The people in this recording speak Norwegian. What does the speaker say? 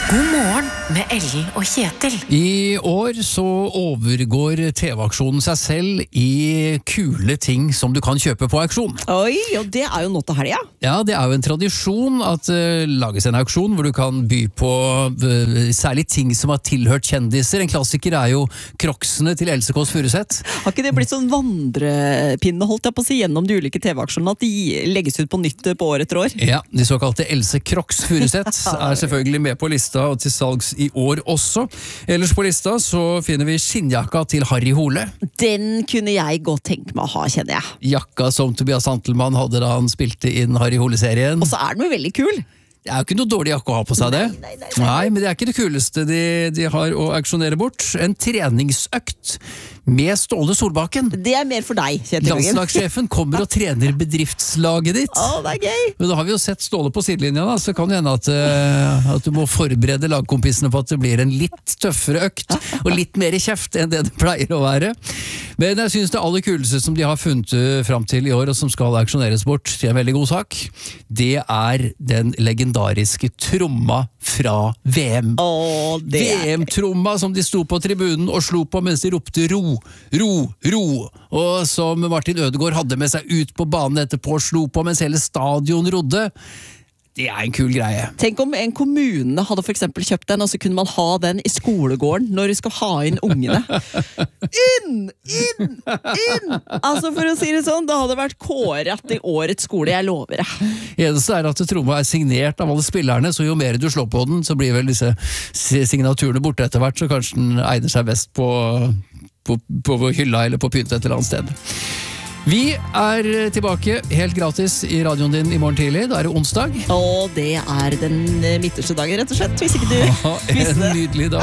God morgen med Ellen og Kjetil. I år så overgår TV-aksjonen seg selv i kule ting som du kan kjøpe på auksjon. Oi, og det jo nå til helga. Ja, det jo en tradisjon at lages en auksjon hvor du kan by på særlig ting som har tilhørt kjendiser. En klassiker jo Crocsene til Else Kåss Furuseth. Har ikke det blitt sånn vandrepinne, holdt jeg på å si, gjennom de ulike TV-aksjonene, at de legges ut på nytt på år etter år? Ja, de såkalte Else Crocs Furuseth selvfølgelig med på lista og til salgs i år også. Ellers på lista så finner vi skinnjakka til Harry Hole. Den kunne jeg godt tenke meg å ha, kjenner jeg. Jakka som Tobias Santelmann hadde da han spilte inn Harry Hole-serien. Og så den jo veldig kul. Det jo ikke noe dårlig jakke å ha på seg det. Nei, men det ikke det kuleste de har å auksjonere bort. En treningsøkt med Ståle Solbakken. Det mer for deg, Kjetil. Landslagssjefen kommer og trener bedriftslaget ditt. Å, det gøy. Men da har vi jo sett Ståle på sidelinja, da, så kan det hende at du må forberede lagkompisene på at det blir en litt tøffere økt, og litt mer kjeft enn det pleier å være. Men jeg synes det aller kuleste som de har funnet fram til i år, og som skal auksjoneres bort til en veldig god sak, det den legendariske tromma fra VM. VM-tromma som de sto på tribunen og slo på mens de ropte ro, ro, ro. Og som Martin Ødegaard hadde med seg ut på banen etterpå og slo på mens hele stadion rodde. Det en kul greie. Tenk om en kommune hadde for eksempel kjøpt den, og så kunne man ha den i skolegården når du skal ha inn ungene. Inn! Altså for å si det sånn, det hadde vært kåret i årets skole, jeg lover det. Eneste at tromma signert av alle spillerne, så jo mer du slår på den, så blir vel disse signaturene borte etter hvert, så kanskje den egner seg best på hylla eller på pynt et eller annet sted. Vi tilbake helt gratis i radioen din i morgen tidlig. Da det onsdag. Og det den midterste dagen, rett og slett, hvis ikke du visste det. En nydelig dag.